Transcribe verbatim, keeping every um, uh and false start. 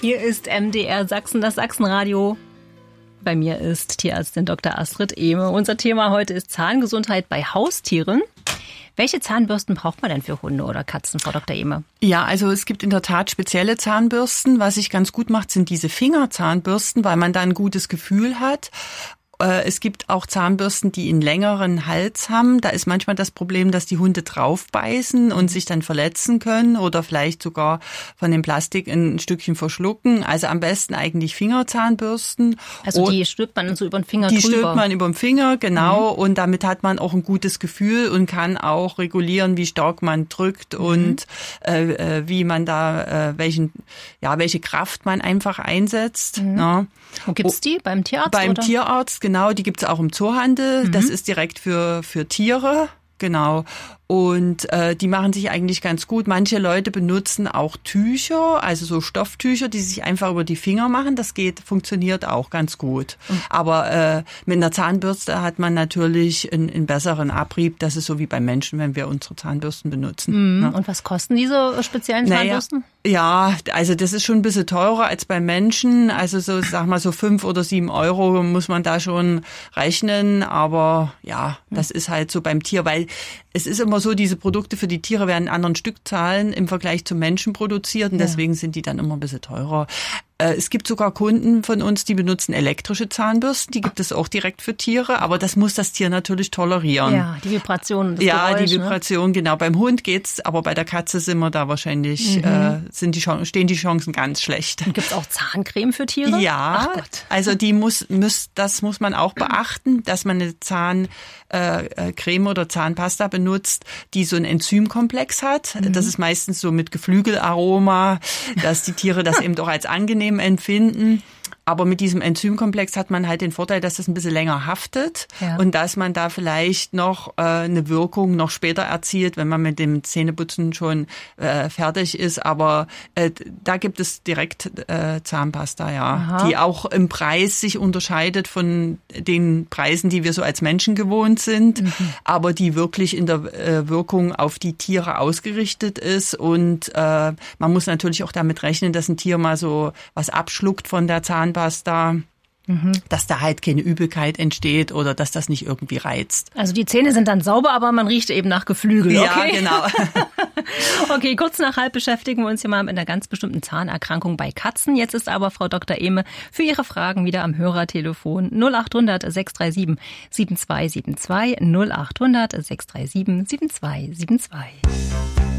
Hier ist M D R Sachsen, das Sachsenradio. Bei mir ist Tierärztin Doktor Astrid Ehme. Unser Thema heute ist Zahngesundheit bei Haustieren. Welche Zahnbürsten braucht man denn für Hunde oder Katzen, Frau Doktor Ehme? Ja, also es gibt in der Tat spezielle Zahnbürsten. Was sich ganz gut macht, sind diese Fingerzahnbürsten, weil man da ein gutes Gefühl hat. Es gibt auch Zahnbürsten, die einen längeren Hals haben. Da ist manchmal das Problem, dass die Hunde draufbeißen und sich dann verletzen können oder vielleicht sogar von dem Plastik ein Stückchen verschlucken. Also am besten eigentlich Fingerzahnbürsten. Also die stülpt man so über den Finger die drüber? Die stülpt man über den Finger, genau. Mhm. Und damit hat man auch ein gutes Gefühl und kann auch regulieren, wie stark man drückt mhm. und äh, wie man da, äh, welchen, ja, welche Kraft man einfach einsetzt. Mhm. Ja. Wo gibt's die? Beim Tierarzt? Beim oder? Tierarzt, genau. Die gibt's auch im Zoohandel. Mhm. Das ist direkt für für Tiere, genau. Und äh, die machen sich eigentlich ganz gut. Manche Leute benutzen auch Tücher, also so Stofftücher, die sich einfach über die Finger machen. Das geht, funktioniert auch ganz gut. Mhm. Aber äh, mit einer Zahnbürste hat man natürlich einen, einen besseren Abrieb. Das ist so wie beim Menschen, wenn wir unsere Zahnbürsten benutzen. Mhm. Ja. Und was kosten diese speziellen Zahnbürsten? Naja, ja, also das ist schon ein bisschen teurer als beim Menschen. Also so, sag mal, so fünf oder sieben Euro muss man da schon rechnen. Aber ja, das ist halt so beim Tier, weil es ist immer so, diese Produkte für die Tiere werden in anderen Stückzahlen im Vergleich zum Menschen produziert und ja. deswegen sind die dann immer ein bisschen teurer. Es gibt sogar Kunden von uns, die benutzen elektrische Zahnbürsten. Die gibt es auch direkt für Tiere, aber das muss das Tier natürlich tolerieren. Ja, die Vibration. Das ja, Geräusch, die Vibration, ne? Genau. Beim Hund geht's, aber bei der Katze sind wir da wahrscheinlich, mhm. äh, sind die Chancen, stehen die Chancen ganz schlecht. Und gibt's auch Zahncreme für Tiere? Ja, Ach Gott. Also die muss, muss, das muss man auch beachten, dass man eine Zahncreme äh, oder Zahnpasta benutzt, die so einen Enzymkomplex hat. Mhm. Das ist meistens so mit Geflügelaroma, dass die Tiere das eben doch als angenehm empfinden. Aber mit diesem Enzymkomplex hat man halt den Vorteil, dass das ein bisschen länger haftet ja. und dass man da vielleicht noch äh, eine Wirkung noch später erzielt, wenn man mit dem Zähneputzen schon äh, fertig ist. Aber äh, da gibt es direkt äh, Zahnpasta, ja, Aha. die auch im Preis sich unterscheidet von den Preisen, die wir so als Menschen gewohnt sind, mhm. aber die wirklich in der äh, Wirkung auf die Tiere ausgerichtet ist. Und äh, man muss natürlich auch damit rechnen, dass ein Tier mal so was abschluckt von der Zahnpasta. Zahnpasta, mhm. dass da halt keine Übelkeit entsteht oder dass das nicht irgendwie reizt. Also die Zähne sind dann sauber, aber man riecht eben nach Geflügel, okay? Ja, genau. Okay, kurz nach halb beschäftigen wir uns hier mal mit einer ganz bestimmten Zahnerkrankung bei Katzen. Jetzt ist aber Frau Doktor Ehme für Ihre Fragen wieder am Hörertelefon null acht hundert sechs drei sieben sieben zwei sieben zwei null acht hundert sechs drei sieben sieben zwei sieben zwei.